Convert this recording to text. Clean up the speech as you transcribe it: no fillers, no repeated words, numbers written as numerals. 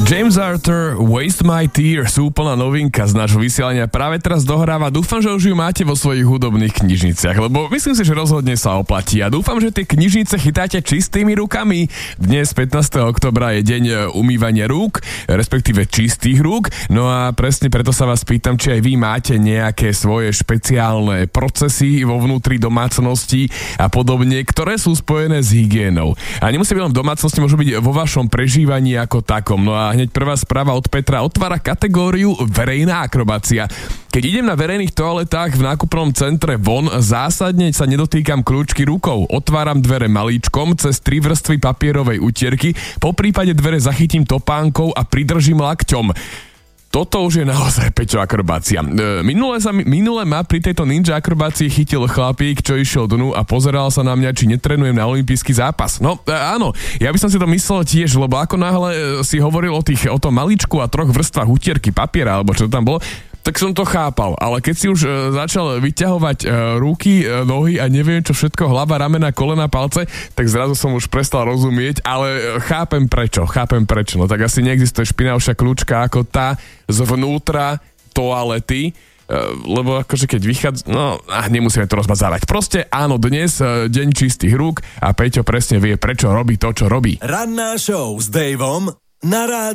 James Arthur, Waste My Tears, úplná novinka z nášho vysielania práve teraz dohráva. Dúfam, že už ju máte vo svojich hudobných knižniciach, lebo myslím si, že rozhodne sa oplatí a dúfam, že tie knižnice chytáte čistými rukami. Dnes 15. októbra je deň umývania rúk, respektíve čistých rúk, no a presne preto sa vás pýtam, či aj vy máte nejaké svoje špeciálne procesy vo vnútri domácnosti a podobne, ktoré sú spojené s hygienou. A nemusí byť len v domácnosti, môžu byť vo vašom prežívaní ako takom. No a hneď prvá správa od Petra otvára kategóriu verejná akrobácia. Keď idem na verejných toaletách v nákupnom centre von, zásadne sa nedotýkam kľúčky rukou. Otváram dvere malíčkom cez 3 vrstvy papierovej utierky, poprípade dvere zachytím topánkou a pridržím lakťom. Toto už je naozaj Peťo akrobácia. Minule ma pri tejto ninja akrobácii chytil chlapík, čo išiel dnu a pozeral sa na mňa, či netrenujem na olympijský zápas. No áno, ja by som si to myslel tiež, lebo ako náhle si hovoril o tom maličku a 3 vrstvách utierky papiera, alebo čo tam bolo, tak som to chápal, ale keď si už začal vyťahovať ruky, nohy a neviem čo všetko, hlava, ramena, kolena, palce, tak zrazu som už prestal rozumieť, ale chápem prečo. No tak asi neexistuje špinavšia kľúčka ako tá zvnútra toalety, lebo akože keď vychádza, nemusíme to rozmazávať. Proste áno, dnes deň čistých rúk a Peťo presne vie, prečo robí to, čo robí. Ranná show s Davom na rádiu